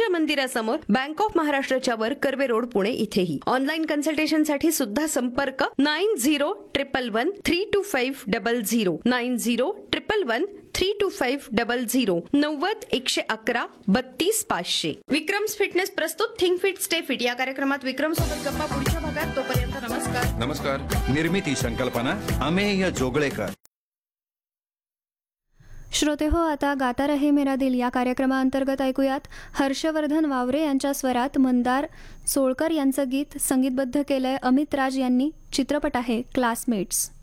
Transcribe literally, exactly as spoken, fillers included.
मंदिरासमोर, bank of महाराष्ट्राच्या वर, कर्वे रोड, पुणे इथेही. ऑनलाईन कन्सल्टेशनसाठी सुद्धा संपर्क nine zero triple one three to five double zero nine zero triple one three to five double zero नव्वद एकशे अकरा बत्तीस पाचशे. विक्रम्स फिटनेस प्रस्तुत थिंक फिट स्टे फिट या कार्यक्रमात विक्रम सोबत गप्पा पुढच्या भागात. तोपर्यंत नमस्कार. नमस्कार. निर्मिती संकल्पना अमेय जोगळेकर. श्रोते हो, आता गाता रहे मेरा दिल या कार्यक्रमाअंतर्गत ऐकूयात हर्षवर्धन वावरे यांच्या स्वरात मंदार सोळकर यांचं गीत संगीतबद्ध केलंय अमित राज यांनी. चित्रपट आहे क्लासमेट्स.